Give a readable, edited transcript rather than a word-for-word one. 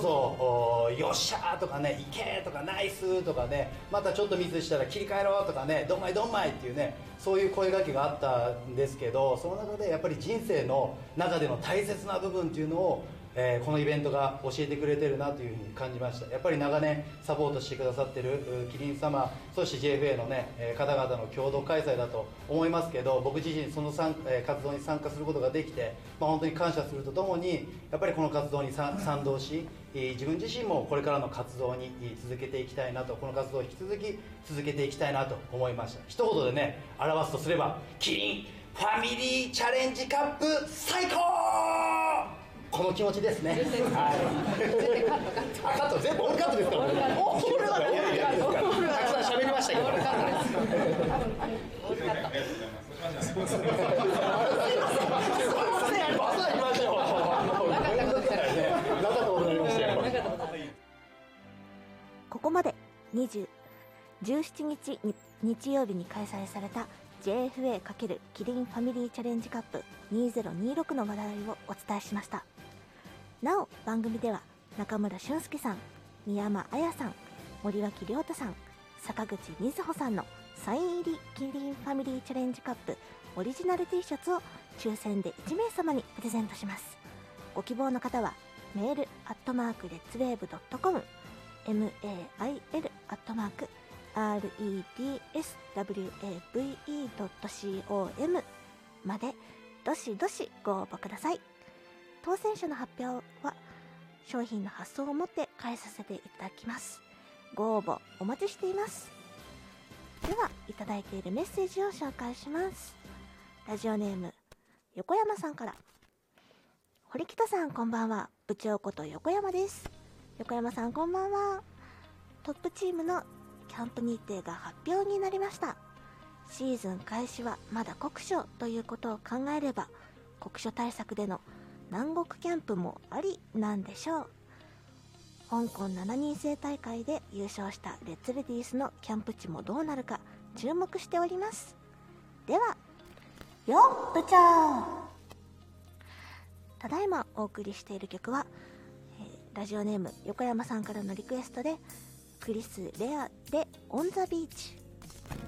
そよっしゃーとかね、いけーとかナイスとかね、またちょっとミスしたら切り替えろとかね、どんまいどんまいっていうね、そういう声掛けがあったんですけど、その中でやっぱり人生の中での大切な部分っていうのを、このイベントが教えてくれてるなというふうに感じました。やっぱり長年サポートしてくださってるキリン様、そして JFA の、ね、方々の共同開催だと思いますけど、僕自身その活動に参加することができて、本当に感謝するとともに、やっぱりこの活動に賛同し、自分自身もこれからの活動に続けていきたいなと、この活動を引き続き続けていきたいなと思いました。一言でね表すとすれば、キリンファミリーチャレンジカップ最高、この気持ちですね。はい。カット全部オールカットですから。オールカット。たくさん喋りましたけど。オールカットです。オールカット。すみません。まさにましたよ。なかったことになりましたよ。 ここまで17日日曜日に開催された JFA× キリンファミリーチャレンジカップ2026の話題をお伝えしました。なお番組では中村俊介さん、宮山彩さん、森脇亮太さん、坂口瑞穂さんのサイン入りキリンファミリーチャレンジカップオリジナル T シャツを抽選で1名様にプレゼントします。ご希望の方はメール@redswave.com mail@redswave.com までどしどしご応募ください。当選者の発表は商品の発送をもって返させていただきます。ご応募お待ちしています。では、いただいているメッセージを紹介します。ラジオネーム横山さんから。堀北さんこんばんは、部長こと横山です。横山さんこんばんは。トップチームのキャンプ日程が発表になりました。シーズン開始はまだ酷暑ということを考えれば、酷暑対策での南国キャンプもありなんでしょう。香港7人制大会で優勝したレッツレディースのキャンプ地もどうなるか注目しております。では、よっ部長。ただいまお送りしている曲は、ラジオネーム横山さんからのリクエストでクリス・レアでオン・ザ・ビーチ。